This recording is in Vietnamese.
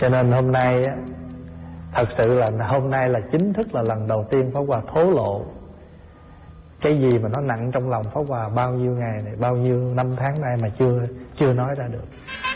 Cho nên hôm nay á, thật sự là hôm nay là chính thức là lần đầu tiên Pháp Hòa thố lộ cái gì mà nó nặng trong lòng Pháp Hòa bao nhiêu ngày này, bao nhiêu năm tháng nay mà chưa nói ra được.